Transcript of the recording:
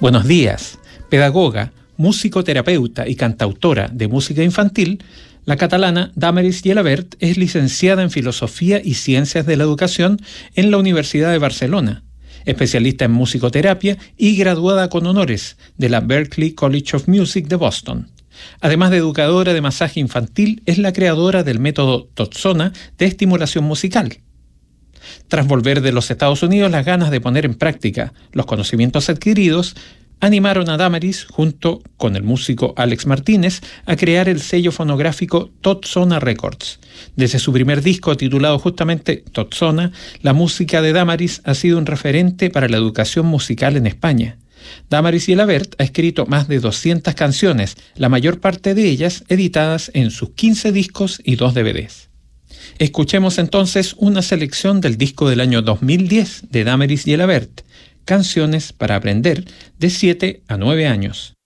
Buenos días. Pedagoga, musicoterapeuta y cantautora de música infantil, la catalana Damaris Gelabert es licenciada en Filosofía y Ciencias de la Educación en la Universidad de Barcelona, especialista en musicoterapia y graduada con honores de la Berklee College of Music de Boston. Además de educadora de masaje infantil, es la creadora del método Totsona de estimulación musical. Tras volver de los Estados Unidos, las ganas de poner en práctica los conocimientos adquiridos animaron a Damaris, junto con el músico Alex Martínez, a crear el sello fonográfico Totsona Records. Desde su primer disco, titulado justamente Totsona, la música de Damaris ha sido un referente para la educación musical en España. Damaris Gelabert ha escrito más de 200 canciones, la mayor parte de ellas editadas en sus 15 discos y 2 DVDs. Escuchemos entonces una selección del disco del año 2010 de Damaris Gelabert, Canciones para aprender de 7 a 9 años.